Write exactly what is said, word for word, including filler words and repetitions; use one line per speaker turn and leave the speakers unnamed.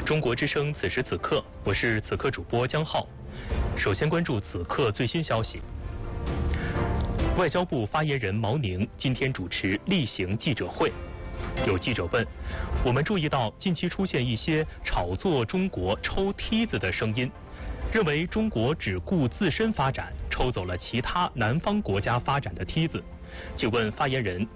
中国之声此时此刻，我是此刻主播江浩。首先关注此刻最新消息。外交部发言人毛宁今天主持例行记者会。有记者问，我们注意到近期出现一些炒作中国抽梯子的声音，认为中国只顾自身发展，抽走了其他南方国家发展的梯子。请问发言人